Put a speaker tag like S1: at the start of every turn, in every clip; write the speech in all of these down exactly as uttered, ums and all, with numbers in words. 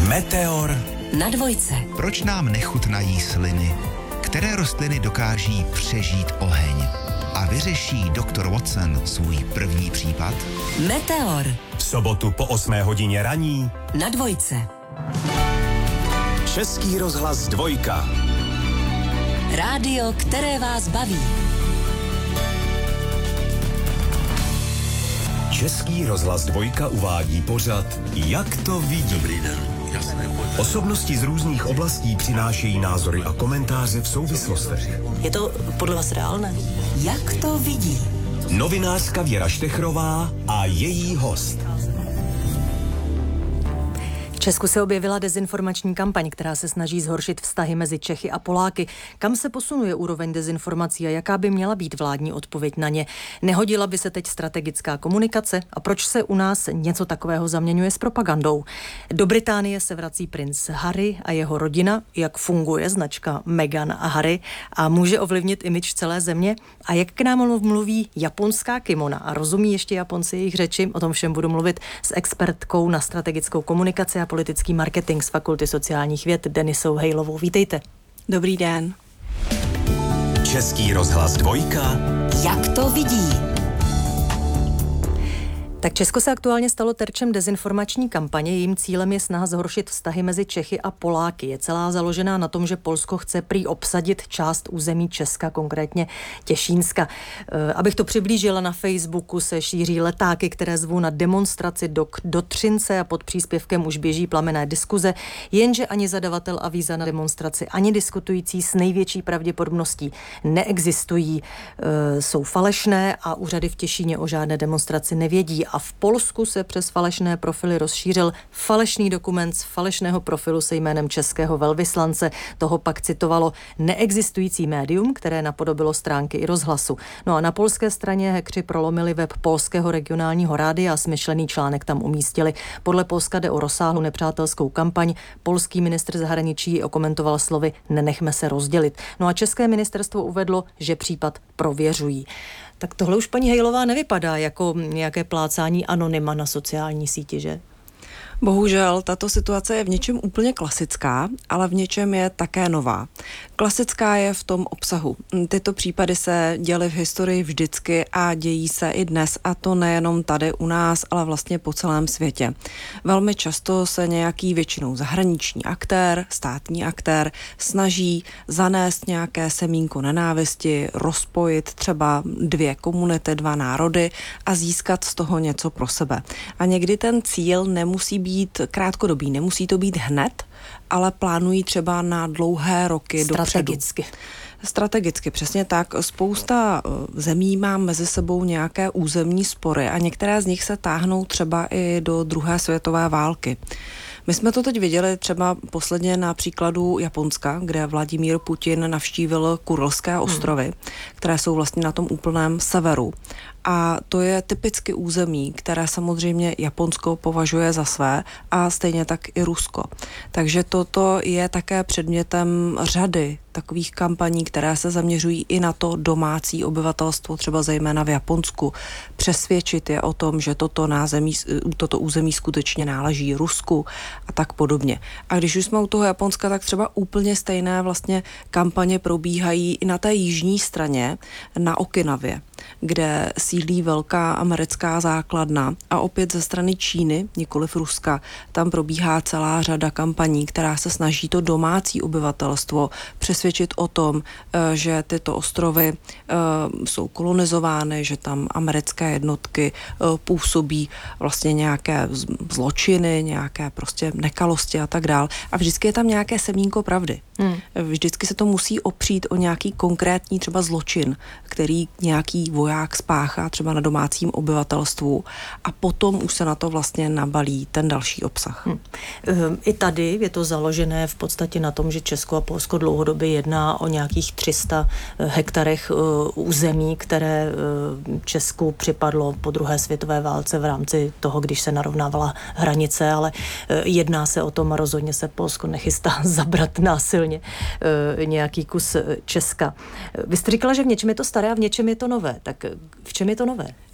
S1: Meteor
S2: na dvojce.
S3: Proč nám nechutnají sliny? Které rostliny dokáží přežít oheň? A vyřeší doktor Watson svůj první případ?
S2: Meteor
S1: v sobotu po osmé hodině raní
S2: na dvojce.
S1: Český rozhlas dvojka.
S2: Rádio, které vás baví.
S1: Český rozhlas dvojka uvádí pořad Jak to vidí.
S4: Dobrý den. Jasné,
S1: Osobnosti z různých oblastí přinášejí názory a komentáře v souvislostech.
S5: Je to podle vás reálné?
S2: Jak to vidí?
S1: Novinářka Věra Štechrová a její host.
S5: V Česku se objevila dezinformační kampaň, která se snaží zhoršit vztahy mezi Čechy a Poláky. Kam se posunuje úroveň dezinformací a jaká by měla být vládní odpověď na ně? Nehodila by se teď strategická komunikace? A proč se u nás něco takového zaměňuje s propagandou? Do Británie se vrací princ Harry a jeho rodina. Jak funguje značka Meghan a Harry a může ovlivnit image celé země? A jak k nám mluví japonská kimona a rozumí ještě Japonci jejich řeči? O tom všem budu mluvit s expertkou na strategickou komunikaci a politický marketing z Fakulty sociálních věd Denisou Hejlovou. Vítejte.
S6: Dobrý den.
S1: Český rozhlas dvojka.
S2: Jak to vidí?
S5: Tak Česko se aktuálně stalo terčem dezinformační kampaně. Jejím cílem je snaha zhoršit vztahy mezi Čechy a Poláky. Je celá založená na tom, že Polsko chce prý obsadit část území Česka, konkrétně Těšínska. E, abych to přiblížila, na Facebooku se šíří letáky, které zvou na demonstraci do, do Třince a pod příspěvkem už běží plamenné diskuze, jenže ani zadavatel avíza na demonstraci, ani diskutující s největší pravděpodobností neexistují, e, jsou falešné a úřady v Těšíně o žádné demonstraci nevědí. A v Polsku se přes falešné profily rozšířil falešný dokument z falešného profilu se jménem českého velvyslance. Toho pak citovalo neexistující médium, které napodobilo stránky i rozhlasu. No a na polské straně hackři prolomili web polského regionálního rádia a smyšlený článek tam umístili. Podle Polska jde o rozsáhlou nepřátelskou kampaň. Polský ministr zahraničí ji okomentoval slovy nenechme se rozdělit. No a české ministerstvo uvedlo, že případ prověřují. Tak tohle už paní Hejlová nevypadá jako nějaké plácání anonyma na sociální síti, že?
S6: Bohužel, tato situace je v něčem úplně klasická, ale v něčem je také nová. Klasická je v tom obsahu. Tyto případy se děly v historii vždycky a dějí se i dnes, a to nejenom tady u nás, ale vlastně po celém světě. Velmi často se nějaký většinou zahraniční aktér, státní aktér snaží zanést nějaké semínko nenávisti, rozpojit třeba dvě komunity, dva národy a získat z toho něco pro sebe. A někdy ten cíl nemusí být být krátkodobý, nemusí to být hned, ale plánují třeba na dlouhé roky
S5: strategicky.
S6: dopředu. Strategicky, přesně tak. Spousta zemí má mezi sebou nějaké územní spory a některé z nich se táhnou třeba i do druhé světové války. My jsme to teď viděli třeba posledně na příkladu Japonska, kde Vladimír Putin navštívil Kurilské ostrovy, hmm. které jsou vlastně na tom úplném severu. A to je typicky území, které samozřejmě Japonsko považuje za své a stejně tak i Rusko. Takže toto je také předmětem řady takových kampaní, které se zaměřují i na to domácí obyvatelstvo, třeba zejména v Japonsku. Přesvědčit je o tom, že toto, názemí, toto území skutečně náleží Rusku a tak podobně. A když už jsme u toho Japonska, tak třeba úplně stejné vlastně kampaně probíhají i na té jižní straně, na Okinavě, kde sídlí velká americká základna a opět ze strany Číny, nikoliv Ruska, tam probíhá celá řada kampaní, která se snaží to domácí obyvatelstvo přesvědčit o tom, že tyto ostrovy jsou kolonizovány, že tam americké jednotky působí vlastně nějaké zločiny, nějaké prostě nekalosti a tak dál. A vždycky je tam nějaké semínko pravdy. Hmm. Vždycky se to musí opřít o nějaký konkrétní třeba zločin, který nějaký voják spáchá třeba na domácím obyvatelstvu a potom už se na to vlastně nabalí ten další obsah. Hmm.
S5: I tady je to založené v podstatě na tom, že Česko a Polsko dlouhodobě jedná o nějakých tři sta hektarech území, které Česku připadlo po druhé světové válce v rámci toho, když se narovnávala hranice, ale jedná se o tom a rozhodně se Polsko nechystá zabrat násilně nějaký kus Česka. Vy jste říkala, že v něčem je to staré a v něčem je to nové. Tak v čem je to nové?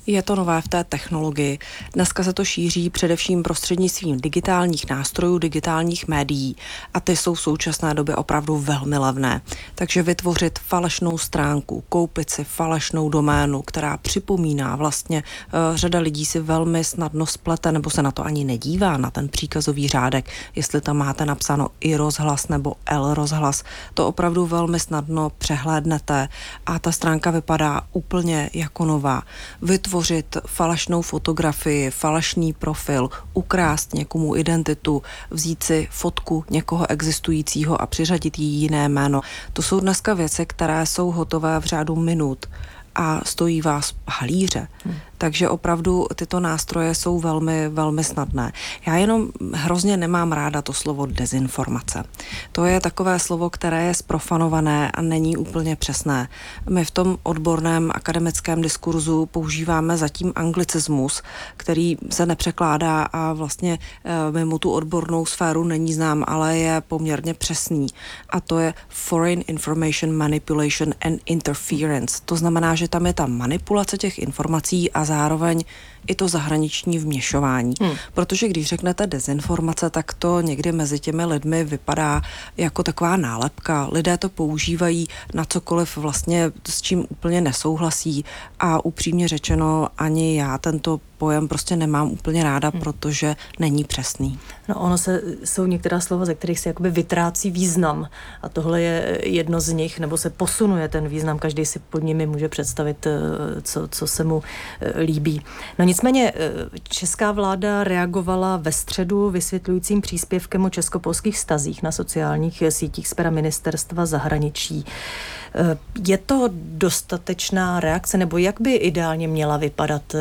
S6: Je to nové v té technologii. Dneska se to šíří především prostřednictvím digitálních nástrojů, digitálních médií a ty jsou v současné době opravdu velmi levné. Takže vytvořit falešnou stránku, koupit si falešnou doménu, která připomíná vlastně uh, řada lidí si velmi snadno splete nebo se na to ani nedívá, na ten příkazový řádek, jestli tam máte napsáno i rozhlas nebo L rozhlas, to opravdu velmi snadno přehlédnete a ta stránka vypadá úplně jako nová. Vytvořit falešnou fotografii, falešný profil, ukrást někomu identitu, vzít si fotku někoho existujícího a přiřadit jí jiné jméno. To jsou dneska věci, které jsou hotové v řádu minut a stojí vás halíře. Hmm. Takže opravdu tyto nástroje jsou velmi, velmi snadné. Já jenom hrozně nemám ráda to slovo dezinformace. To je takové slovo, které je zprofanované a není úplně přesné. My v tom odborném akademickém diskurzu používáme zatím anglicismus, který se nepřekládá a vlastně e, mimo tu odbornou sféru není znám, ale je poměrně přesný. A to je Foreign Information Manipulation and Interference. To znamená, že tam je ta manipulace těch informací a zároveň i to zahraniční vměšování. Hmm. Protože když řeknete dezinformace, tak to někdy mezi těmi lidmi vypadá jako taková nálepka. Lidé to používají na cokoliv vlastně, s čím úplně nesouhlasí a upřímně řečeno ani já tento pojem prostě nemám úplně ráda, hmm. protože není přesný.
S5: No ono se, jsou některá slova, ze kterých se jakoby vytrácí význam a tohle je jedno z nich, nebo se posunuje ten význam, každý si pod nimi může představit, co, co se mu líbí. No nicméně česká vláda reagovala ve středu vysvětlujícím příspěvkem o česko-polských vztazích na sociálních sítích z pera ministerstva zahraničí. Je to dostatečná reakce, nebo jak by ideálně měla vypadat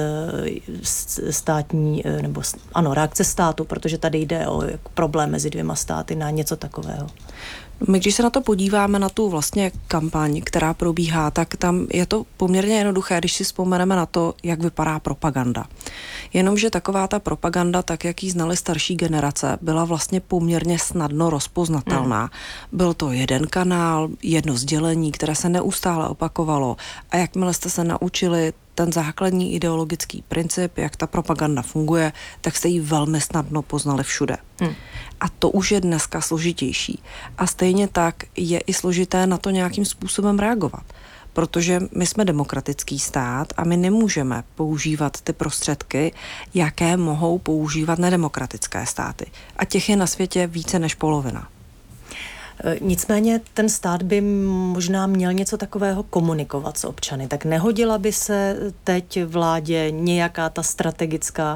S5: státní, nebo ano, reakce státu, protože tady jde o problém mezi dvěma státy na něco takového?
S6: My, když se na to podíváme, na tu vlastně kampaň, která probíhá, tak tam je to poměrně jednoduché, když si vzpomeneme na to, jak vypadá propaganda. Jenomže taková ta propaganda, tak jak ji znali starší generace, byla vlastně poměrně snadno rozpoznatelná. Hmm. Byl to jeden kanál, jedno sdělení, které se neustále opakovalo a jakmile jste se naučili ten základní ideologický princip, jak ta propaganda funguje, tak jste ji velmi snadno poznali všude. Hmm. A to už je dneska složitější. A stejně tak je i složité na to nějakým způsobem reagovat. Protože my jsme demokratický stát a my nemůžeme používat ty prostředky, jaké mohou používat nedemokratické státy. A těch je na světě více než polovina.
S5: Nicméně ten stát by možná měl něco takového komunikovat s občany. Tak nehodila by se teď vládě nějaká ta strategická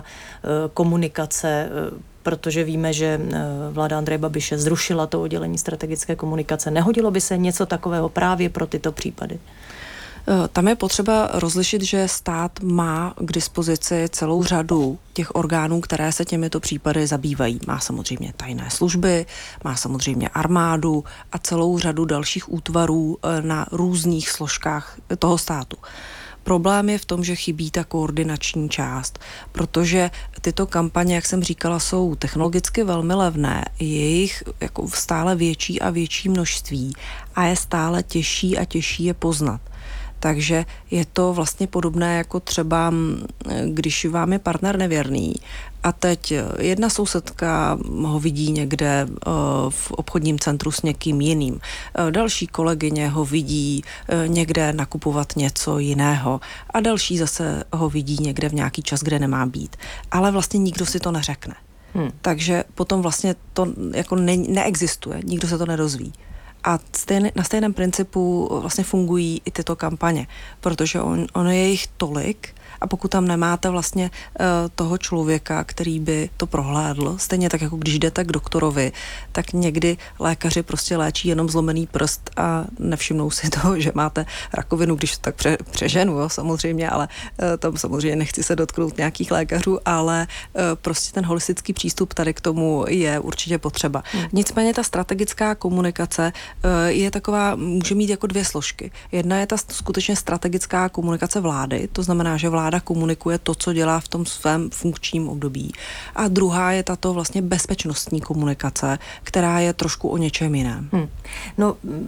S5: komunikace, protože víme, že vláda Andreje Babiše zrušila to oddělení strategické komunikace. Nehodilo by se něco takového právě pro tyto případy?
S6: Tam je potřeba rozlišit, že stát má k dispozici celou řadu těch orgánů, které se těmito případy zabývají. Má samozřejmě tajné služby, má samozřejmě armádu a celou řadu dalších útvarů na různých složkách toho státu. Problém je v tom, že chybí ta koordinační část, protože tyto kampaně, jak jsem říkala, jsou technologicky velmi levné, je jich jako stále větší a větší množství a je stále těžší a těžší je poznat. Takže je to vlastně podobné jako třeba, když vám je partner nevěrný a teď jedna sousedka ho vidí někde v obchodním centru s někým jiným, další kolegyně ho vidí někde nakupovat něco jiného a další zase ho vidí někde v nějaký čas, kde nemá být. Ale vlastně nikdo si to neřekne. Hmm. Takže potom vlastně to jako ne, neexistuje, nikdo se to nedozví. A stejn, na stejném principu vlastně fungují i tyto kampaně, protože on, ono je jich tolik a pokud tam nemáte vlastně uh, toho člověka, který by to prohlédl, stejně tak jako když jdete k doktorovi, tak někdy lékaři prostě léčí jenom zlomený prst a nevšimnou si toho, že máte rakovinu, když to tak pře, přeženu, jo, samozřejmě, ale uh, tam samozřejmě nechci se dotknout nějakých lékařů, ale uh, prostě ten holistický přístup tady k tomu je určitě potřeba. Hmm. Nicméně ta strategická komunikace uh, je taková, může mít jako dvě složky. Jedna je ta skutečně strategická komunikace vlády, to znamená, že vláda komunikuje to, co dělá v tom svém funkčním období. A druhá je tato vlastně bezpečnostní komunikace, která je trošku o něčem jiném. Hmm.
S5: No,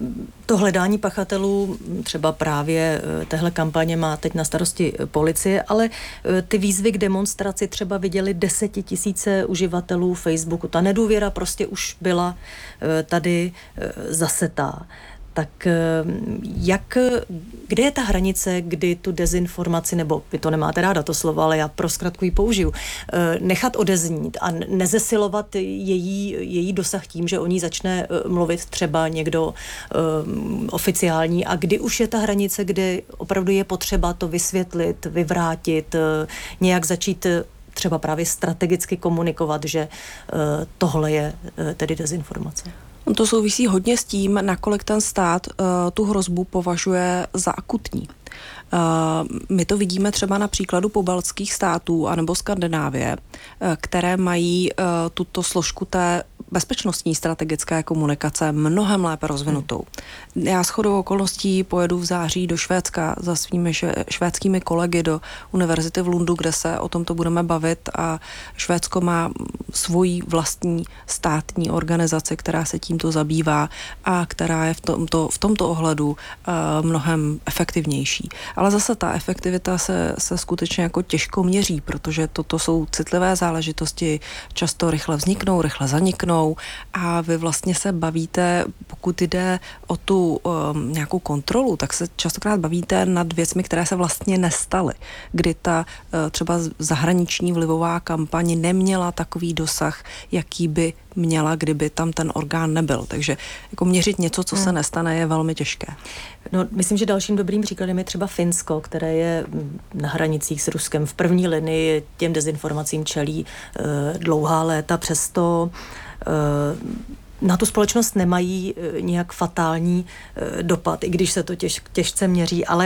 S5: To hledání pachatelů, třeba právě téhle kampaně má teď na starosti policie, ale ty výzvy k demonstraci třeba viděli desetitisíce uživatelů Facebooku. Ta nedůvěra prostě už byla tady zasetá. Tak jak, kde je ta hranice, kdy tu dezinformaci, nebo vy to nemáte ráda to slovo, ale já pro zkratku ji použiju, nechat odeznít a nezesilovat její, její dosah tím, že o ní začne mluvit třeba někdo um, oficiální, a kdy už je ta hranice, kdy opravdu je potřeba to vysvětlit, vyvrátit, nějak začít třeba právě strategicky komunikovat, že uh, tohle je uh, tedy dezinformace.
S6: To souvisí hodně s tím, nakolik ten stát uh, tu hrozbu považuje za akutní. Uh, my to vidíme třeba na příkladu pobaltských států anebo Skandinávie, uh, které mají uh, tuto složku té bezpečnostní strategické komunikace mnohem lépe rozvinutou. Hmm. Já shodou okolností pojedu v září do Švédska za svými švédskými kolegy do univerzity v Lundu, kde se o tomto budeme bavit, a Švédsko má svoji vlastní státní organizaci, která se tímto zabývá a která je v tomto, v tomto ohledu uh, mnohem efektivnější. Ale zase ta efektivita se, se skutečně jako těžko měří, protože toto jsou citlivé záležitosti, často rychle vzniknou, rychle zaniknou a vy vlastně se bavíte, pokud jde o tu um, nějakou kontrolu, tak se častokrát bavíte nad věcmi, které se vlastně nestaly, kdy ta uh, třeba zahraniční vlivová kampaň neměla takový dosah, jaký by měla, kdyby tam ten orgán nebyl. Takže jako měřit něco, co se nestane, je velmi těžké.
S5: No, myslím, že dalším dobrým příkladem je třeba Finsko, které je na hranicích s Ruskem v první linii, těm dezinformacím čelí e, dlouhá léta, přesto e, na tu společnost nemají e, nějak fatální e, dopad, i když se to těž, těžce měří, ale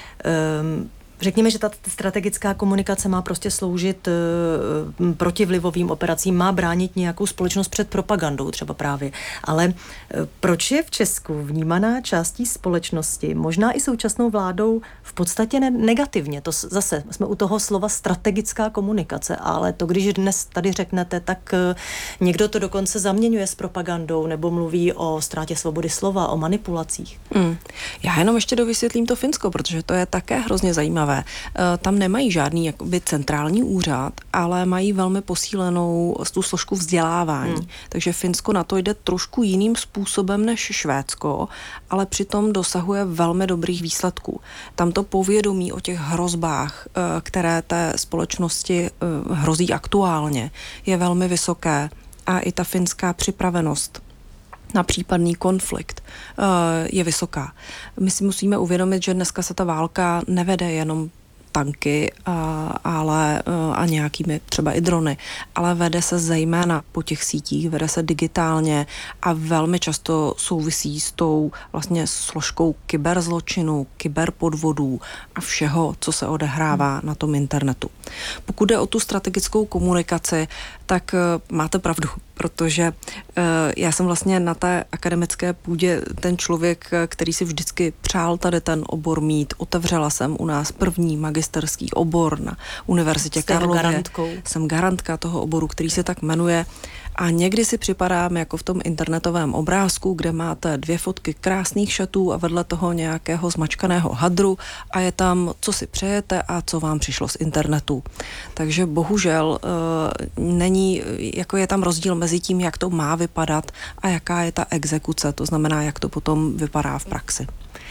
S5: e, řekněme, že ta strategická komunikace má prostě sloužit uh, protivlivovým operacím, má bránit nějakou společnost před propagandou třeba právě. Ale uh, proč je v Česku vnímaná částí společnosti, možná i současnou vládou, v podstatě ne- negativně? To s- zase jsme u toho slova strategická komunikace, ale to, když dnes tady řeknete, tak uh, někdo to dokonce zaměňuje s propagandou nebo mluví o ztrátě svobody slova, o manipulacích.
S6: Mm. Já jenom ještě dovysvětlím to Finsko, protože to je také hrozně zajímavé. Tam nemají žádný jakoby centrální úřad, ale mají velmi posílenou tu složku vzdělávání. Hmm. Takže Finsko na to jde trošku jiným způsobem než Švédsko, ale přitom dosahuje velmi dobrých výsledků. Tam to povědomí o těch hrozbách, které té společnosti hrozí aktuálně, je velmi vysoké a i ta finská připravenost na případný konflikt je vysoká. My si musíme uvědomit, že dneska se ta válka nevede jenom tanky a, ale, a nějakými třeba i drony, ale vede se zejména po těch sítích, vede se digitálně a velmi často souvisí s tou vlastně složkou kyberzločinu, kyberpodvodů a všeho, co se odehrává na tom internetu. Pokud jde o tu strategickou komunikaci, tak uh, máte pravdu, protože uh, já jsem vlastně na té akademické půdě ten člověk, který si vždycky přál tady ten obor mít. Otevřela jsem u nás první magisterský obor na Univerzitě Karlově.
S5: Garantkou.
S6: Jsem garantka toho oboru, který se tak jmenuje. A někdy si připadám jako v tom internetovém obrázku, kde máte dvě fotky krásných šatů a vedle toho nějakého zmačkaného hadru a je tam, co si přejete a co vám přišlo z internetu. Takže bohužel uh, není, jako je tam rozdíl mezi tím, jak to má vypadat a jaká je ta exekuce, to znamená, jak to potom vypadá v praxi.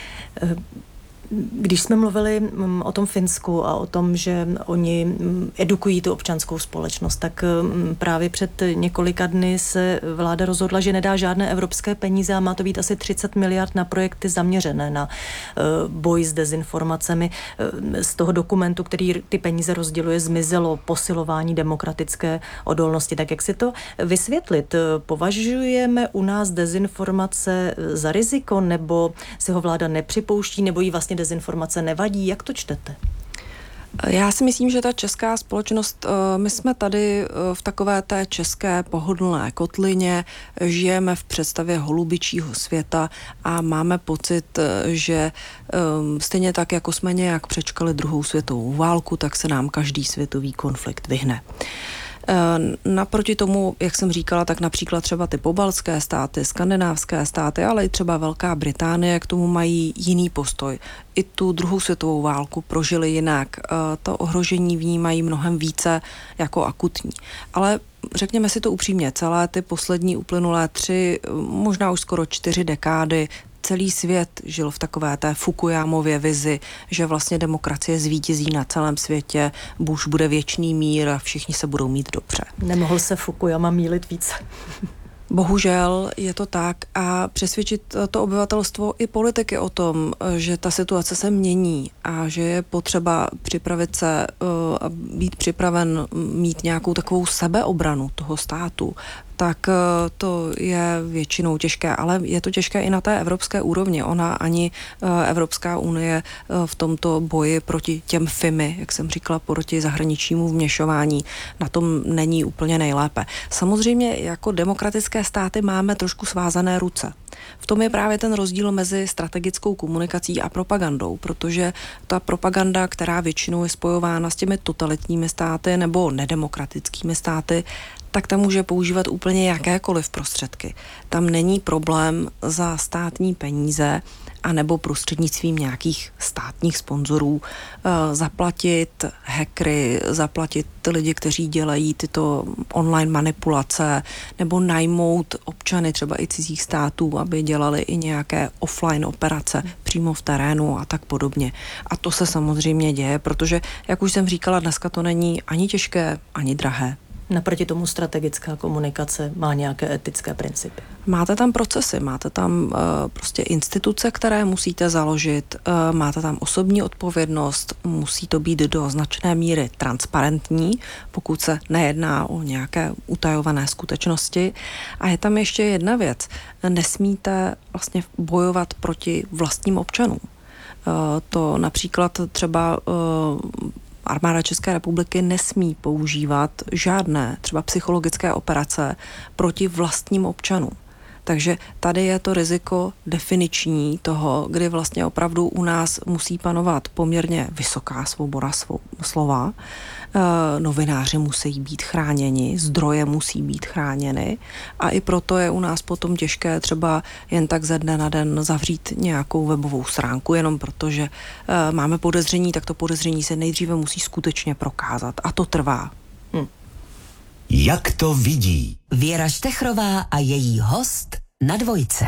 S5: Když jsme mluvili o tom Finsku a o tom, že oni edukují tu občanskou společnost, tak právě před několika dny se vláda rozhodla, že nedá žádné evropské peníze a má to být asi třicet miliard na projekty zaměřené na boj s dezinformacemi. Z toho dokumentu, který ty peníze rozděluje, zmizelo posilování demokratické odolnosti. Tak jak si to vysvětlit? Považujeme u nás dezinformace za riziko, nebo si ho vláda nepřipouští, nebo jí vlastně dezinformace nevadí? Jak to čtete?
S6: Já si myslím, že ta česká společnost, my jsme tady v takové té české pohodlné kotlině, žijeme v představě holubičího světa a máme pocit, že stejně tak, jako jsme nějak přečkali druhou světovou válku, tak se nám každý světový konflikt vyhne. Naproti tomu, jak jsem říkala, tak například třeba ty pobaltské státy, skandinávské státy, ale i třeba Velká Británie k tomu mají jiný postoj. I tu druhou světovou válku prožili jinak. To ohrožení vnímají mnohem více jako akutní. Ale řekněme si to upřímně, celé ty poslední uplynulé tři, možná už skoro čtyři dekády celý svět žil v takové té Fukuyamově vizi, že vlastně demokracie zvítězí na celém světě, Bush bude věčný mír a všichni se budou mít dobře.
S5: Nemohl se Fukuyama mýlit více.
S6: Bohužel je to tak a přesvědčit to obyvatelstvo i politiky o tom, že ta situace se mění a že je potřeba připravit se a být připraven mít nějakou takovou sebeobranu toho státu, tak to je většinou těžké, ale je to těžké i na té evropské úrovni. Ona ani Evropská unie v tomto boji proti těm F I M Y, jak jsem říkala, proti zahraničnímu vměšování, na tom není úplně nejlépe. Samozřejmě jako demokratické státy máme trošku svázané ruce. V tom je právě ten rozdíl mezi strategickou komunikací a propagandou, protože ta propaganda, která většinou je spojována s těmi totalitními státy nebo nedemokratickými státy, tak tam může používat úplně jakékoliv prostředky. Tam není problém za státní peníze a nebo prostřednictvím nějakých státních sponzorů e, zaplatit hackery, zaplatit lidi, kteří dělají tyto online manipulace, nebo najmout občany třeba i cizích států, aby dělali i nějaké offline operace přímo v terénu a tak podobně. A to se samozřejmě děje, protože, jak už jsem říkala, dneska to není ani těžké, ani drahé.
S5: Naproti tomu strategická komunikace má nějaké etické principy.
S6: Máte tam procesy, máte tam uh, prostě instituce, které musíte založit, uh, máte tam osobní odpovědnost, musí to být do značné míry transparentní, pokud se nejedná o nějaké utajované skutečnosti. A je tam ještě jedna věc. Nesmíte vlastně bojovat proti vlastním občanům. Uh, to například třeba uh, Armáda České republiky nesmí používat žádné třeba psychologické operace proti vlastním občanům. Takže tady je to riziko definiční toho, kdy vlastně opravdu u nás musí panovat poměrně vysoká svoboda slova. E, novináři musí být chráněni, zdroje musí být chráněny a i proto je u nás potom těžké třeba jen tak ze dne na den zavřít nějakou webovou stránku, jenom protože e, máme podezření, tak to podezření se nejdříve musí skutečně prokázat a to trvá.
S5: Hm.
S1: Jak to vidí?
S2: Věra Štechrová a její host na Dvojce.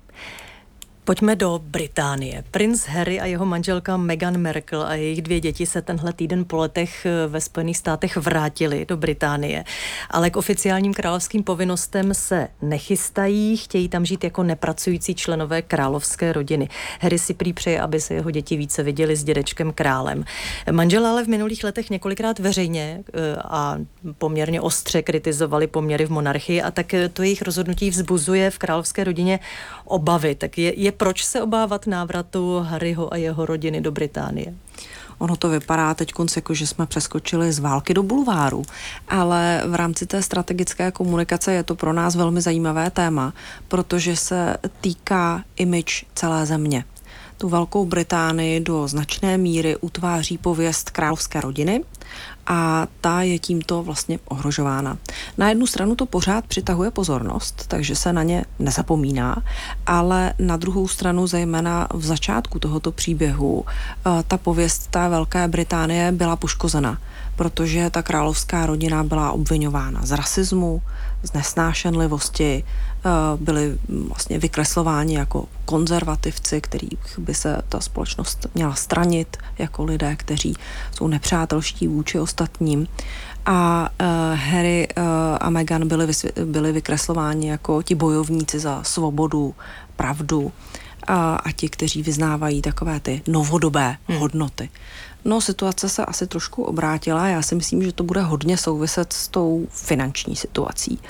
S5: Pojďme do Británie. Princ Harry a jeho manželka Meghan Markle a jejich dvě děti se tenhle týden po letech ve Spojených státech vrátili do Británie. Ale k oficiálním královským povinnostem se nechystají, chtějí tam žít jako nepracující členové královské rodiny. Harry si prý přeje, aby se jeho děti více viděli s dědečkem králem. Manžel ale v minulých letech několikrát veřejně a poměrně ostře kritizovali poměry v monarchii a tak to jejich rozhodnutí vzbuzuje v královské rodině obavy. Tak je, je proč se obávat návratu Harryho a jeho rodiny do Británie?
S6: Ono to vypadá teď jako, že jsme přeskočili z války do bulváru, ale v rámci té strategické komunikace je to pro nás velmi zajímavé téma, protože se týká image celé země. Tu Velkou Británii do značné míry utváří pověst královské rodiny a ta je tímto vlastně ohrožována. Na jednu stranu to pořád přitahuje pozornost, takže se na ně nezapomíná, ale na druhou stranu, zejména v začátku tohoto příběhu, ta pověst té Velké Británie byla poškozena, protože ta královská rodina byla obviňována z rasismu, z nesnášenlivosti, byli vlastně vykreslováni jako konzervativci, kterých by se ta společnost měla stranit, jako lidé, kteří jsou nepřátelští vůči ostatním. A uh, Harry uh, a Meghan byli, vysvě- byli vykreslováni jako ti bojovníci za svobodu, pravdu a, a ti, kteří vyznávají takové ty novodobé hmm. hodnoty. No, situace se asi trošku obrátila. Já si myslím, že to bude hodně souviset s tou finanční situací.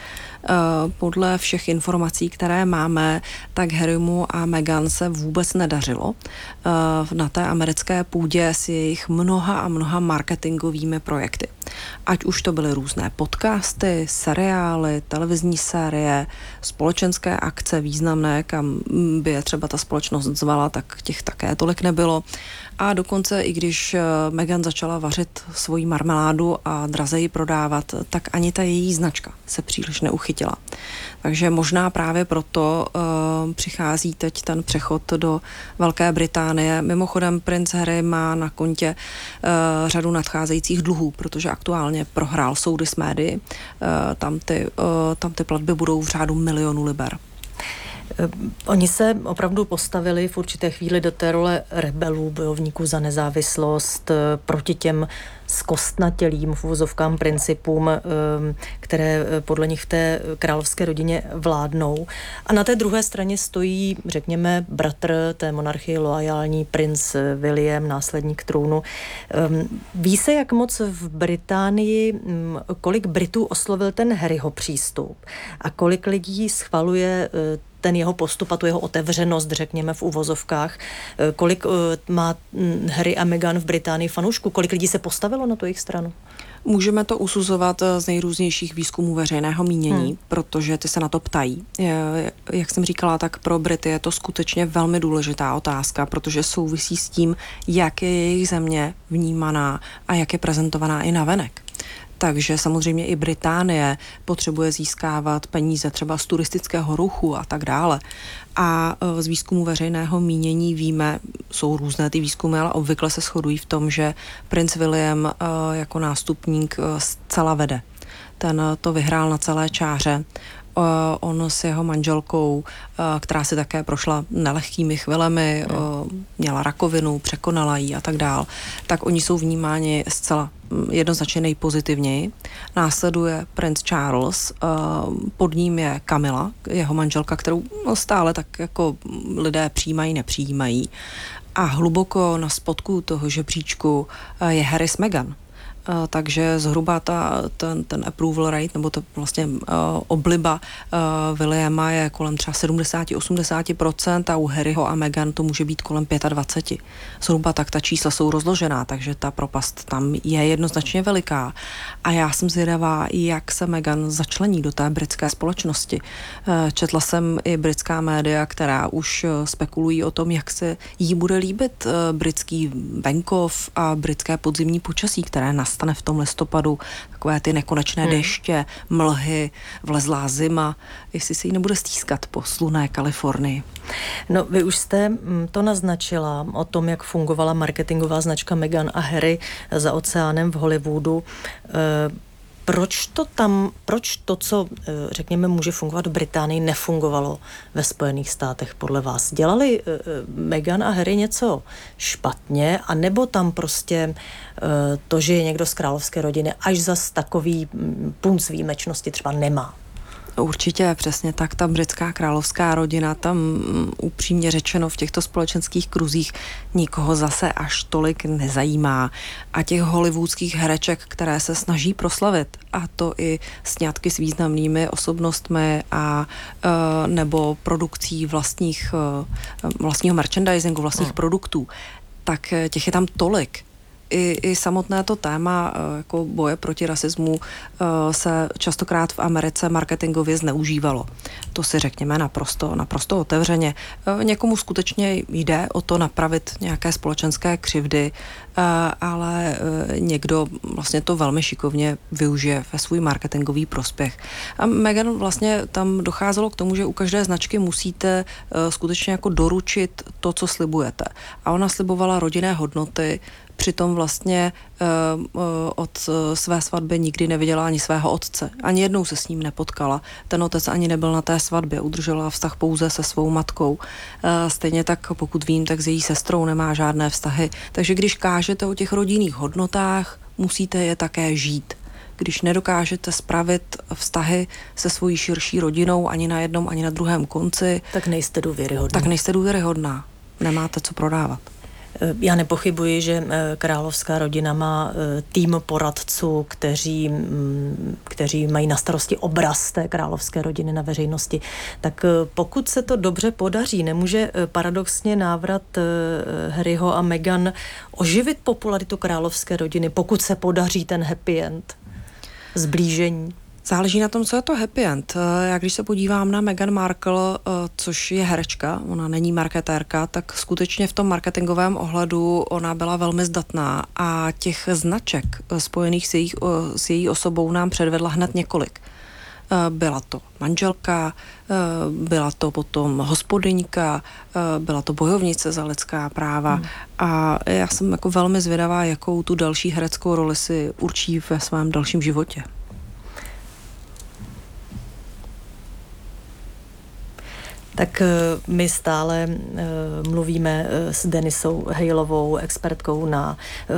S6: Podle všech informací, které máme, tak Harrymu a Meghan se vůbec nedařilo na té americké půdě s jejich mnoha a mnoha marketingovými projekty. Ať už to byly různé podcasty, seriály, televizní série, společenské akce významné, kam by je třeba ta společnost zvala, tak těch také tolik nebylo. A dokonce, i když Meghan začala vařit svoji marmeládu a draze ji prodávat, tak ani ta její značka se příliš neuchytila. Takže možná právě proto uh, přichází teď ten přechod do Velké Británie. Mimochodem princ Harry má na kontě uh, řadu nadcházejících dluhů, protože aktuálně prohrál soudy s médii. Uh, tam, ty, uh, tam ty platby budou v řádu milionu liber.
S5: Oni se opravdu postavili v určité chvíli do té role rebelů, bojovníků za nezávislost proti těm zkostnatělým v uvozovkám principům, které podle nich v té královské rodině vládnou. A na té druhé straně stojí, řekněme, bratr té monarchie loajální, princ William, následník trůnu. Ví se, jak moc v Británii, kolik Britů oslovil ten Harryho přístup a kolik lidí schvaluje ten jeho postup a tu jeho otevřenost, řekněme v uvozovkách. Kolik má Harry a Meghan v Británii fanoušků? Kolik lidí se postavilo na tu jejich stranu?
S6: Můžeme to usuzovat z nejrůznějších výzkumů veřejného mínění, hmm. protože ty se na to ptají. Jak jsem říkala, tak pro Brity je to skutečně velmi důležitá otázka, protože souvisí s tím, jak je jejich země vnímaná a jak je prezentovaná i navenek. Takže samozřejmě i Británie potřebuje získávat peníze třeba z turistického ruchu a tak dále. A z výzkumu veřejného mínění víme, jsou různé ty výzkumy, ale obvykle se shodují v tom, že princ William jako nástupník zcela vede. Ten to vyhrál na celé čáře. On s jeho manželkou, která si také prošla nelehkými chvilemi, měla rakovinu, překonala ji a tak dál, tak oni jsou vnímáni zcela jednoznačně nejpozitivněji. Následuje princ Charles, pod ním je Camilla, jeho manželka, kterou stále tak jako lidé přijímají, nepřijímají. A hluboko na spodku toho žebříčku je Harry s Meghan. Uh, takže zhruba ta, ten, ten approval rate, nebo to vlastně uh, obliba uh, Williama je kolem třeba sedmdesát až osmdesát procent a u Harryho a Meghan to může být kolem dvacet pět. Zhruba tak ta čísla jsou rozložená, takže ta propast tam je jednoznačně veliká. A já jsem zvědavá, jak se Meghan začlení do té britské společnosti. Uh, četla jsem i britská média, která už uh, spekulují o tom, jak se jí bude líbit uh, britský venkov a britské podzimní počasí, které nas stane v tom listopadu, takové ty nekonečné hmm. deště, mlhy, vlezlá zima, jestli se jí nebude stýskat po slunné Kalifornii.
S5: No, vy už jste to naznačila o tom, jak fungovala marketingová značka Meghan a Harry za oceánem v Hollywoodu. Proč to tam, proč to, co řekněme může fungovat v Británii, nefungovalo ve Spojených státech podle vás? Dělali Meghan a Harry něco špatně, anebo tam prostě to, že je někdo z královské rodiny, až zas takový punc výjimečnosti třeba nemá?
S6: Určitě, přesně tak. Ta britská královská rodina tam upřímně řečeno v těchto společenských kruzích nikoho zase až tolik nezajímá. A těch hollywoodských hereček, které se snaží proslavit, a to i sňatky s významnými osobnostmi a e, nebo produkcí vlastních, e, vlastního merchandisingu, vlastních hmm. produktů, tak těch je tam tolik. I, i samotné to téma jako boje proti rasismu se častokrát v Americe marketingově zneužívalo. To si řekněme naprosto, naprosto otevřeně. Někomu skutečně jde o to napravit nějaké společenské křivdy, ale někdo vlastně to velmi šikovně využije ve svůj marketingový prospěch. A Meghan vlastně tam docházelo k tomu, že u každé značky musíte skutečně jako doručit to, co slibujete. A ona slibovala rodinné hodnoty, přitom vlastně uh, uh, od své svatby nikdy neviděla ani svého otce. Ani jednou se s ním nepotkala. Ten otec ani nebyl na té svatbě, udržela vztah pouze se svou matkou. Uh, stejně tak, pokud vím, tak s její sestrou nemá žádné vztahy. Takže když kážete o těch rodinných hodnotách, musíte je také žít. Když nedokážete spravit vztahy se svojí širší rodinou ani na jednom, ani na druhém konci,
S5: tak nejste důvěryhodná.
S6: Tak nejste důvěryhodná. Nemáte co prodávat.
S5: Já nepochybuji, že královská rodina má tým poradců, kteří, kteří mají na starosti obraz té královské rodiny na veřejnosti. Tak pokud se to dobře podaří, nemůže paradoxně návrat Harryho a Meghan oživit popularitu královské rodiny, pokud se podaří ten happy end, zblížení?
S6: Záleží na tom, co je to happy end. Já když se podívám na Meghan Markle, což je herečka, ona není marketérka, tak skutečně v tom marketingovém ohledu ona byla velmi zdatná a těch značek spojených s její, s její osobou nám předvedla hned několik. Byla to manželka, byla to potom hospodyňka, byla to bojovnice za lidská práva hmm. a já jsem jako velmi zvědavá, jakou tu další hereckou roli si určí ve svém dalším životě.
S5: Tak my stále mluvíme s Denisou Haleovou, expertkou na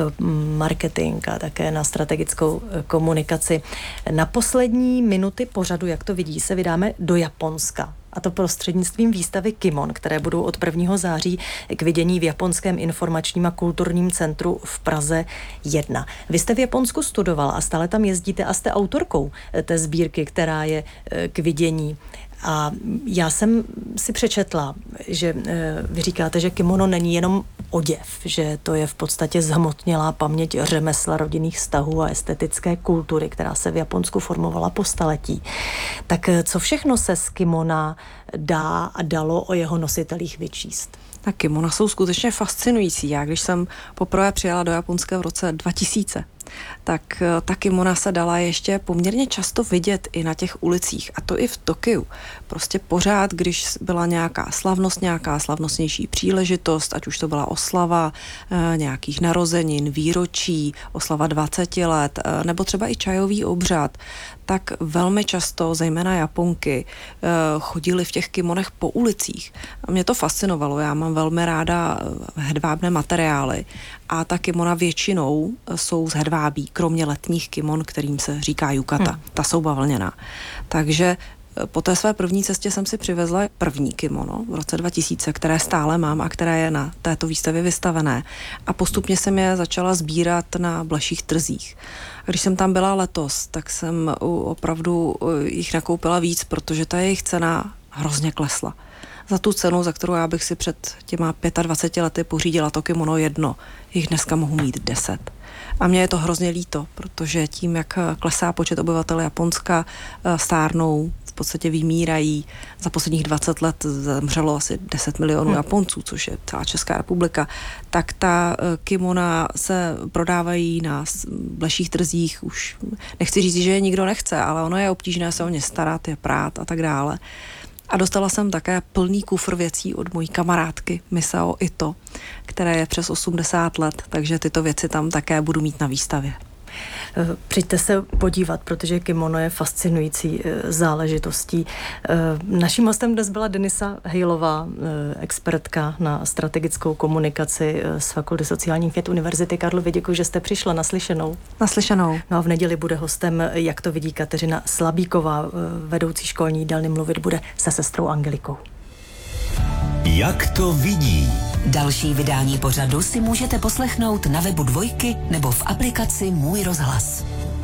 S5: marketing a také na strategickou komunikaci. Na poslední minuty pořadu, jak to vidí, se vydáme do Japonska. A to prostřednictvím výstavy Kimon, které budou od prvního září k vidění v Japonském informačním a kulturním centru v Praze jedna. Vy jste v Japonsku studovala a stále tam jezdíte a jste autorkou té sbírky, která je k vidění. A já jsem si přečetla, že vy říkáte, že kimono není jenom oděv, že to je v podstatě zhmotnělá paměť řemesla, rodinných vztahů a estetické kultury, která se v Japonsku formovala po staletí. Tak co všechno se z kimona dá a dalo o jeho nositelích vyčíst?
S6: Na kimona jsou skutečně fascinující. Já když jsem poprvé přijela do Japonska v roce dva tisíce, tak ta kimona se dala ještě poměrně často vidět i na těch ulicích, a to i v Tokiu. Prostě pořád, když byla nějaká slavnost, nějaká slavnostnější příležitost, ať už to byla oslava e, nějakých narozenin, výročí, oslava dvaceti let, e, nebo třeba i čajový obřad, tak velmi často, zejména Japonky, e, chodili v těch kimonech po ulicích. A mě to fascinovalo, já mám velmi ráda hedvábné materiály a ta kimona většinou jsou z hedvábí, kromě letních kimon, kterým se říká yukata. Hmm. Ta jsou bavlněná. Takže po té své první cestě jsem si přivezla první kimono v roce dva tisíce, které stále mám a které je na této výstavě vystavené. A postupně jsem je začala sbírat na bleších trzích. A když jsem tam byla letos, tak jsem opravdu jich nakoupila víc, protože ta jejich cena hrozně klesla. Za tu cenu, za kterou já bych si před těma dvaceti pěti lety pořídila to kimono jedno, jich dneska mohu mít deset. A mně je to hrozně líto, protože tím, jak klesá počet obyvatel Japonska, stárnou, v podstatě vymírají. Za posledních dvacet let zemřelo asi deset milionů hmm. Japonců, což je celá Česká republika. Tak ta kimona se prodávají na bleších trzích už, nechci říct, že je nikdo nechce, ale ono je obtížné se o ně starat, je prát a tak dále. A dostala jsem také plný kufr věcí od mojí kamarádky Misao Ito, které je přes osmdesát let, takže tyto věci tam také budu mít na výstavě.
S5: Přijďte se podívat, protože kimono je fascinující záležitostí. Naším hostem dnes byla Denisa Haleová, expertka na strategickou komunikaci z Fakulty sociálních věd Univerzity Karlovy. Děkuji, že jste přišla. Naslyšenou.
S6: Naslyšenou.
S5: No a v neděli bude hostem, jak to vidí, Kateřina Slabíková, vedoucí školní jídelny, mluvit bude se sestrou Angelikou.
S1: Jak to vidí?
S2: Další vydání pořadu si můžete poslechnout na webu Dvojky nebo v aplikaci Můj rozhlas.